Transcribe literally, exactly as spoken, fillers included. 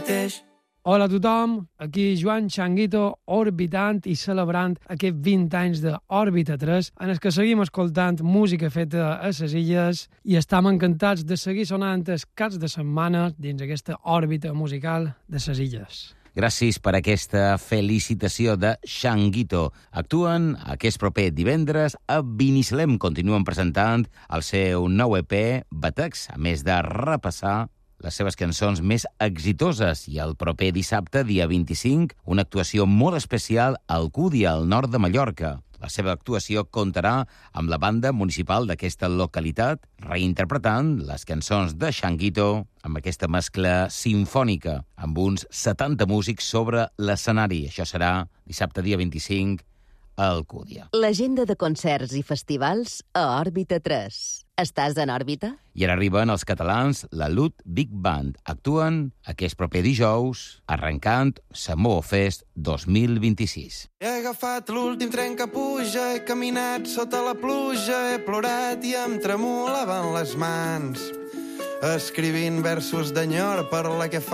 mateix. Hola a tothom, aquí Joan Changuito, orbitant i celebrant aquests vint anys d'Òrbita tres, en els que seguim escoltant música feta a les illes i estem encantats de seguir sonant els caps de setmana dins aquesta òrbita musical de les illes. Gràcies per aquesta felicitació de Changuito. Actuen aquest proper divendres a Binissalem. Continuen presentant el seu nou E P, Batecs, a més de repassar les seves cançons més exitoses. I el proper dissabte, dia vint-i-cinc, una actuació molt especial a Alcúdia, al nord de Mallorca. La seva actuació comptarà amb la banda municipal d'aquesta localitat, reinterpretant les cançons de Changuito amb aquesta mescla sinfònica, amb uns setanta músics sobre l'escenari. Això serà dissabte, dia vint-i-cinc, a Alcúdia. L'agenda de concerts i festivals a Òrbita tres. Estàs en òrbita? I ara arriben els catalans, la Lut Big Band. Actuen aquest proper dijous, arrencant Samoa Fest dos mil vint-i-sis. He agafat l'últim tren que puja, he caminat sota la pluja, he plorat i em tremolaven les mans, escrivint versos d'enyor per la que fa